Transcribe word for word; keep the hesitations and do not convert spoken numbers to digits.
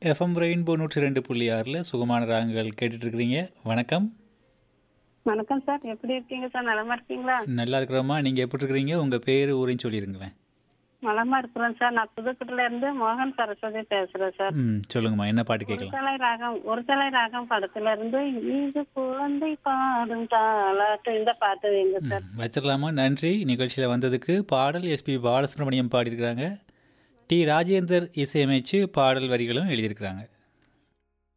FM rainbow நூற்றி ரெண்டு புள்ளி ஆறில் சுகமான ராகங்கள் கேட்டுட்டு இருக்கிறீங்க. வணக்கம். வணக்கம் சார். எப்படி இருக்கீங்க சார்? நலமா இருக்கீங்களா? நல்லா இருக்கிறோமா? நீங்கள் எப்படி இருக்கிறீங்க? உங்கள் பேர் ஊரையும் சொல்லிடுங்களேன். நலமா இருக்கிறேன் சார். நான் புதுக்கோட்டையில இருந்து மோகன் சரஸ்வதி பேசுறேன் சார். ம் சொல்லுங்கம்மா, என்ன பாட்டு ஒரு கேட்கலாம்? தலை ராகம் ஒரு தலை ராகம் படத்துல இருந்து இது குழந்தை பாடும் தாலாட்டு இந்த பாட்டு எங்க ம் சார்? வச்சிடலாமா? நன்றி நிகழ்ச்சியில் வந்ததுக்கு. பாடல் எஸ்பி பாலசுப்ரமணியம் பாடியிருக்கிறாங்க. டி ராஜேந்தர் இசையமைச்சு பாடல் வரிகளும் எழுதியிருக்கிறாங்க.